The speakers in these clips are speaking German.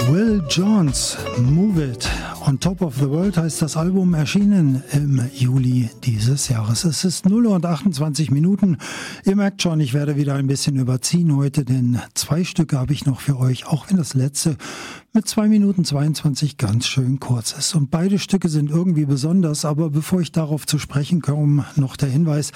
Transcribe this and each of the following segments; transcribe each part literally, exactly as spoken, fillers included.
Will Jones, Move It. On Top of the World heißt das Album, erschienen im Juli dieses Jahres. Es ist null Uhr und achtundzwanzig Minuten. Ihr merkt schon, ich werde wieder ein bisschen überziehen heute, denn zwei Stücke habe ich noch für euch, auch wenn das letzte mit zwei Minuten zweiundzwanzig ganz schön kurz ist. Und beide Stücke sind irgendwie besonders, aber bevor ich darauf zu sprechen komme, noch der Hinweis: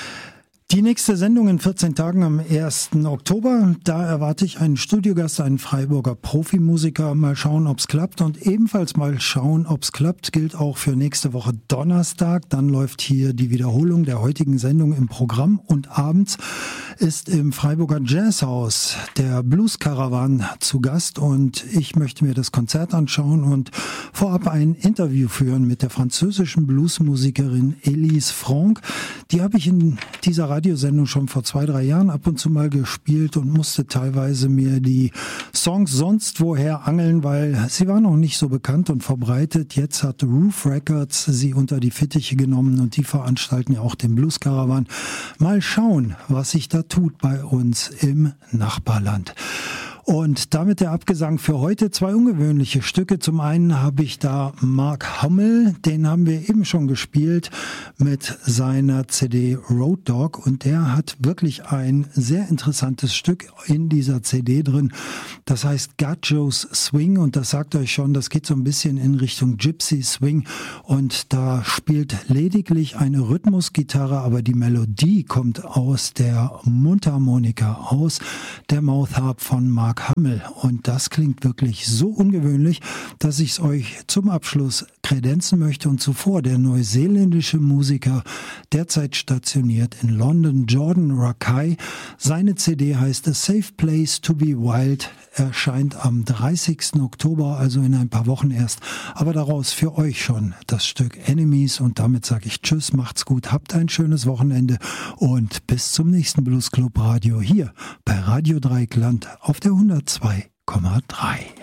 Die nächste Sendung in vierzehn Tagen am ersten Oktober, da erwarte ich einen Studiogast, einen Freiburger Profimusiker. Mal schauen, ob's klappt, und ebenfalls mal schauen, ob's klappt, gilt auch für nächste Woche Donnerstag. Dann läuft hier die Wiederholung der heutigen Sendung im Programm, und abends ist im Freiburger Jazzhaus der Blues Caravan zu Gast, und ich möchte mir das Konzert anschauen und vorab ein Interview führen mit der französischen Bluesmusikerin Elise Franck. Die habe ich in dieser Radiosendung schon vor zwei, drei Jahren ab und zu mal gespielt und musste teilweise mir die Songs sonst woher angeln, weil sie war noch nicht so bekannt und verbreitet. Jetzt hat Roof Records sie unter die Fittiche genommen, und die veranstalten ja auch den Blues Caravan. Mal schauen, was sich da tut bei uns im Nachbarland. Und damit der Abgesang für heute. Zwei ungewöhnliche Stücke. Zum einen habe ich da Mark Hummel, den haben wir eben schon gespielt mit seiner C D Road Dog, und der hat wirklich ein sehr interessantes Stück in dieser C D drin. Das heißt Gajo's Swing, und das sagt euch schon, das geht so ein bisschen in Richtung Gypsy Swing, und da spielt lediglich eine Rhythmusgitarre, aber die Melodie kommt aus der Mundharmonika, aus der Mouth Harp von Mark Hummel, und das klingt wirklich so ungewöhnlich, dass ich es euch zum Abschluss kredenzen möchte. Und zuvor der neuseeländische Musiker, derzeit stationiert in London, Jordan Rakei. Seine C D heißt A Safe Place to be Wild, erscheint am dreißigsten Oktober, also in ein paar Wochen erst. Aber daraus für euch schon das Stück Enemies, und damit sage ich Tschüss, macht's gut, habt ein schönes Wochenende und bis zum nächsten Blues Club Radio hier bei Radio Dreieckland auf der hundertzwei Komma drei.